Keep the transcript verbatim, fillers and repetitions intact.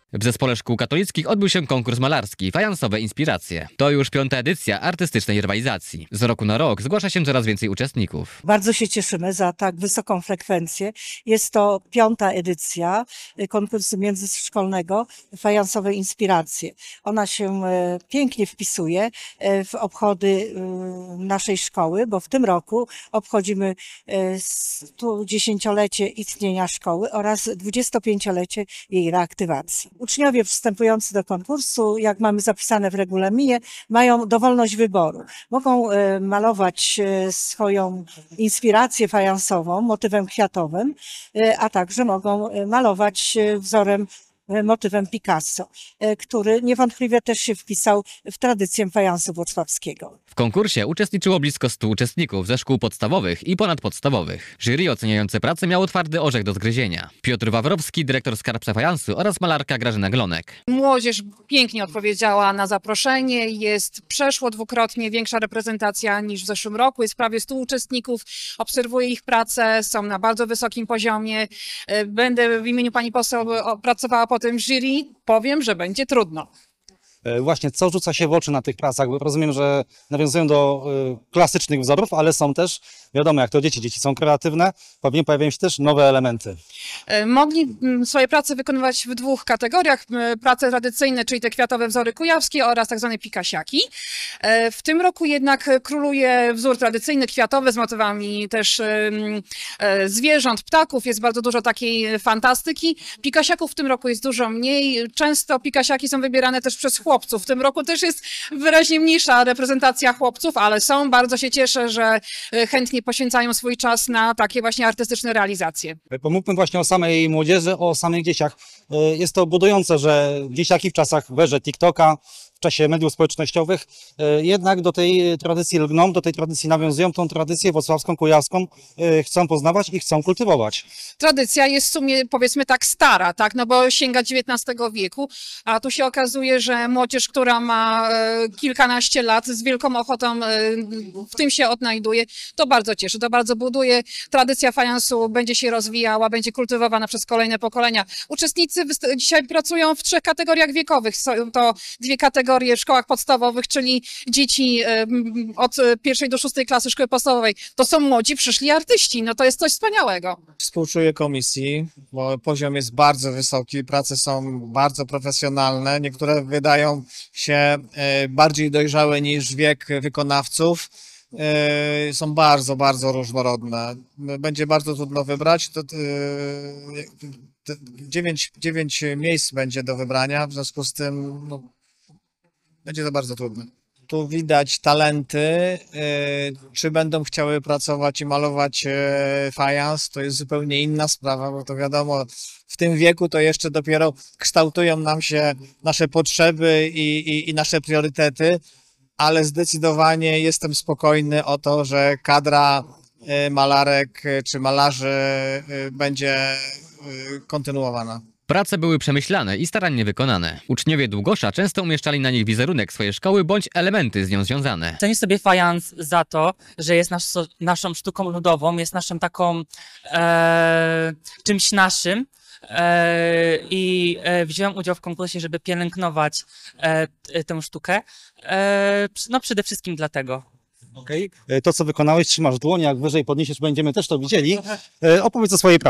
W Zespole Szkół Katolickich odbył się konkurs malarski Fajansowe Inspiracje. To już piąta edycja artystycznej rywalizacji. Z roku na rok zgłasza się coraz więcej uczestników. Bardzo się cieszymy za tak wysoką frekwencję. Jest to piąta edycja konkursu międzyszkolnego Fajansowe Inspiracje. Ona się pięknie wpisuje w obchody naszej szkoły, bo w tym roku obchodzimy sto dziesięciolecie istnienia szkoły oraz dwudziestopięciolecie jej reaktywacji. Uczniowie przystępujący do konkursu, jak mamy zapisane w regulaminie, mają dowolność wyboru. Mogą malować swoją inspirację fajansową, motywem kwiatowym, a także mogą malować wzorem, motywem Picasso, który niewątpliwie też się wpisał w tradycję fajansu włocławskiego. W konkursie uczestniczyło blisko stu uczestników ze szkół podstawowych i ponadpodstawowych. Jury oceniające pracę miało twardy orzech do zgryzienia. Piotr Wawrowski, dyrektor skarbca fajansu oraz malarka Grażyna Glonek. Młodzież pięknie odpowiedziała na zaproszenie. Jest przeszło dwukrotnie większa reprezentacja niż w zeszłym roku. Jest prawie stu uczestników. Obserwuję ich pracę, są na bardzo wysokim poziomie. Będę w imieniu pani poseł pracowała po tym jury. Powiem, że będzie trudno. Właśnie, co rzuca się w oczy na tych pracach? Rozumiem, że nawiązują do y, klasycznych wzorów, ale są też, wiadomo, jak to dzieci, dzieci są kreatywne, pewnie pojawiają się też nowe elementy. Mogli swoje prace wykonywać w dwóch kategoriach. Prace tradycyjne, czyli te kwiatowe wzory kujawskie oraz tak zwane pikasiaki. W tym roku jednak króluje wzór tradycyjny, kwiatowy, z motywami też zwierząt, ptaków. Jest bardzo dużo takiej fantastyki. Pikasiaków w tym roku jest dużo mniej. Często pikasiaki są wybierane też przez chłopców. W tym roku też jest wyraźnie mniejsza reprezentacja chłopców, ale są. Bardzo się cieszę, że chętnie poświęcają swój czas na takie właśnie artystyczne realizacje. Pomówmy właśnie o samej młodzieży, o samych dzieciach. Jest to budujące, że dzieciaki w czasach w erze TikToka, w czasie mediów społecznościowych jednak do tej tradycji lgną, do tej tradycji nawiązują, tą tradycję włocławską, kujawską chcą poznawać i chcą kultywować. Tradycja jest w sumie, powiedzmy tak, stara, tak, no bo sięga dziewiętnastego wieku, a tu się okazuje, że młodzież, która ma kilkanaście lat, z wielką ochotą w tym się odnajduje. To bardzo cieszy, to bardzo buduje. Tradycja fajansu będzie się rozwijała, będzie kultywowana przez kolejne pokolenia. Uczestnicy dzisiaj pracują w trzech kategoriach wiekowych. Są to dwie kategorie w szkołach podstawowych, czyli dzieci od pierwszej do szóstej klasy szkoły podstawowej. To są młodzi, przyszli artyści. No to jest coś wspaniałego. Współczuję komisji, bo poziom jest bardzo wysoki, prace są bardzo profesjonalne. Niektóre wydają się bardziej dojrzałe niż wiek wykonawców. Są bardzo, bardzo różnorodne. Będzie bardzo trudno wybrać. To, dziewięć, dziewięć miejsc będzie do wybrania, w związku z tym no, będzie to bardzo trudne. Tu widać talenty, czy będą chciały pracować i malować fajans, to jest zupełnie inna sprawa, bo to wiadomo, w tym wieku to jeszcze dopiero kształtują nam się nasze potrzeby i, i, i nasze priorytety, ale zdecydowanie jestem spokojny o to, że kadra malarek czy malarzy będzie kontynuowana. Prace były przemyślane i starannie wykonane. Uczniowie Długosza często umieszczali na nich wizerunek swojej szkoły bądź elementy z nią związane. Cenię sobie fajans za to, że jest nasz, naszą sztuką ludową, jest naszą taką e, czymś naszym. E, I e, wziąłem udział w konkursie, żeby pielęgnować e, tę sztukę. E, no przede wszystkim dlatego. Okay. To, co wykonałeś, trzymasz dłoń, jak wyżej podniesiesz, będziemy też to widzieli. Opowiedz o swojej pracy.